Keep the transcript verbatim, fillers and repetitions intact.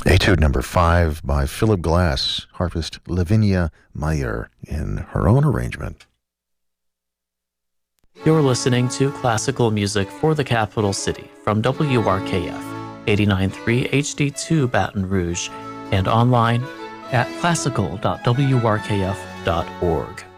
Etude number five by Philip Glass, harpist Lavinia Meyer in her own arrangement. You're listening to classical music for the capital city from W R K F eighty-nine point three H D two Baton Rouge and online at classical dot w r k f dot org.